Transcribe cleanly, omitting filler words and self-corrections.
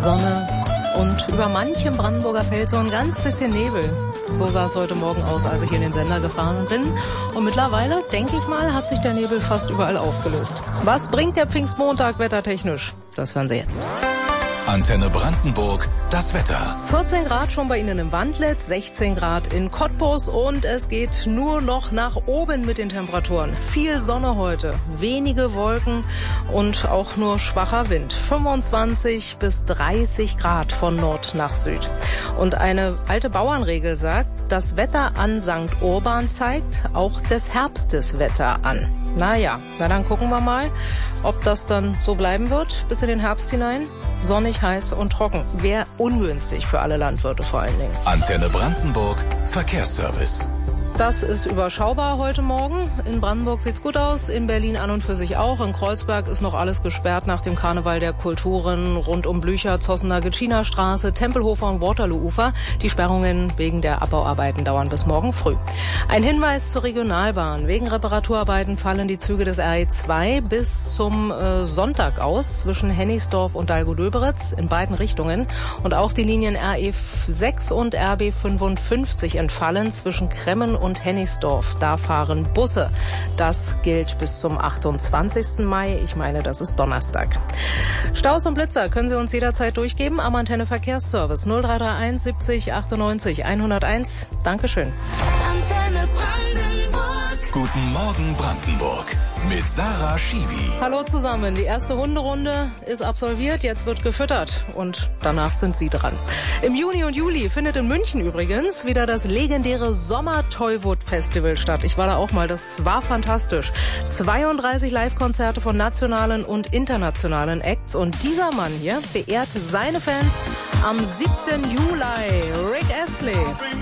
Sonne und über manchem Brandenburger Feld so ein ganz bisschen Nebel. So sah es heute Morgen aus, als ich in den Sender gefahren bin. Und mittlerweile, denke ich mal, hat sich der Nebel fast überall aufgelöst. Was bringt der Pfingstmontag wettertechnisch? Das hören Sie jetzt. Antenne Brandenburg, das Wetter. 14 Grad schon bei Ihnen im Wandlitz, 16 Grad in Cottbus und es geht nur noch nach oben mit den Temperaturen. Viel Sonne heute, wenige Wolken und auch nur schwacher Wind. 25 bis 30 Grad von Nord nach Süd. Und eine alte Bauernregel sagt, das Wetter an St. Urban zeigt auch des Herbstes Wetter an. Na dann gucken wir mal, ob das dann so bleiben wird bis in den Herbst hinein. Sonnig, heiß und trocken. Wäre ungünstig für alle Landwirte vor allen Dingen. Antenne Brandenburg, Verkehrsservice. Das ist überschaubar heute Morgen. In Brandenburg sieht's gut aus, in Berlin an und für sich auch. In Kreuzberg ist noch alles gesperrt nach dem Karneval der Kulturen rund um Blücher, Zossener, Gitschiner Straße, Tempelhofer und Waterloo-Ufer. Die Sperrungen wegen der Abbauarbeiten dauern bis morgen früh. Ein Hinweis zur Regionalbahn. Wegen Reparaturarbeiten fallen die Züge des RE2 bis zum Sonntag aus zwischen Hennigsdorf und Dahlgow-Döberitz in beiden Richtungen. Und auch die Linien RE6 und RB55 entfallen zwischen Kremmen und Hennigsdorf. Da fahren Busse. Das gilt bis zum 28. Mai. Ich meine, das ist Donnerstag. Staus und Blitzer können Sie uns jederzeit durchgeben am Antenne Verkehrsservice 0331 70 98 101. Dankeschön. Antenne Brandenburg. Guten Morgen Brandenburg mit Sarah Schiwi. Hallo zusammen. Die erste Hunderunde ist absolviert. Jetzt wird gefüttert und danach sind Sie dran. Im Juni und Juli findet in München übrigens wieder das legendäre Sommer-Tollwood-Festival statt. Ich war da auch mal. Das war fantastisch. 32 Live-Konzerte von nationalen und internationalen Acts. Und dieser Mann hier beehrt seine Fans am 7. Juli. Rick Astley.